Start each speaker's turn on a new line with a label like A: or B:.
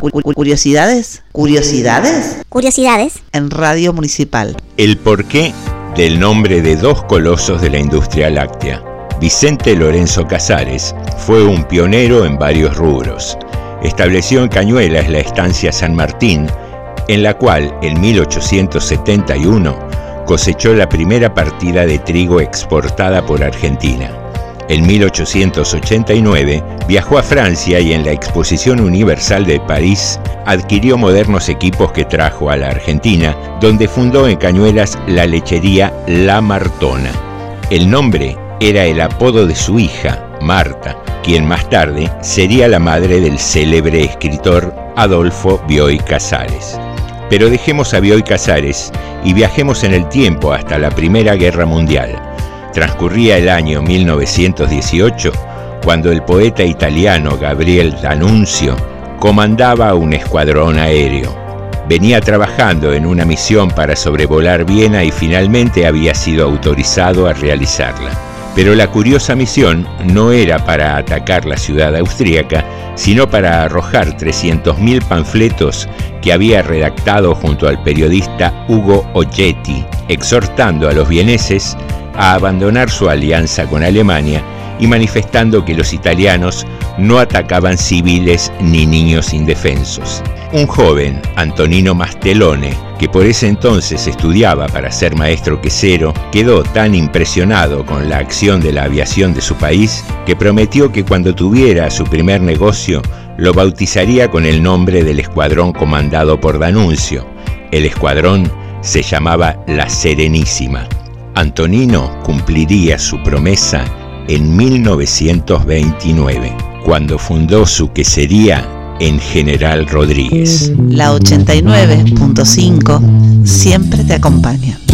A: Curiosidades. ¿Curiosidades?
B: Curiosidades.
A: En Radio Municipal.
C: El porqué del nombre de dos colosos de la industria láctea. Vicente Lorenzo Casares fue un pionero en varios rubros. Estableció en Cañuelas la estancia San Martín, en la cual en 1871 cosechó la primera partida de trigo exportada por Argentina. En 1889 viajó a Francia y en la Exposición Universal de París adquirió modernos equipos que trajo a la Argentina, donde fundó en Cañuelas la lechería La Martona. El nombre era el apodo de su hija, Marta, quien más tarde sería la madre del célebre escritor Adolfo Bioy Casares. Pero dejemos a Bioy Casares y viajemos en el tiempo hasta la Primera Guerra Mundial. Transcurría el año 1918, cuando el poeta italiano Gabriel D'Annunzio comandaba un escuadrón aéreo. Venía trabajando en una misión para sobrevolar Viena y finalmente había sido autorizado a realizarla. Pero la curiosa misión no era para atacar la ciudad austríaca, sino para arrojar 300.000 panfletos que había redactado junto al periodista Ugo Oggetti, exhortando a los vieneses a abandonar su alianza con Alemania y manifestando que los italianos no atacaban civiles ni niños indefensos. Un joven, Antonino Mastelone, que por ese entonces estudiaba para ser maestro quesero, quedó tan impresionado con la acción de la aviación de su país que prometió que cuando tuviera su primer negocio lo bautizaría con el nombre del escuadrón comandado por D'Annunzio. El escuadrón se llamaba La Serenísima. Antonino cumpliría su promesa en 1929, cuando fundó su quesería en General Rodríguez.
A: La 89.5 siempre te acompaña.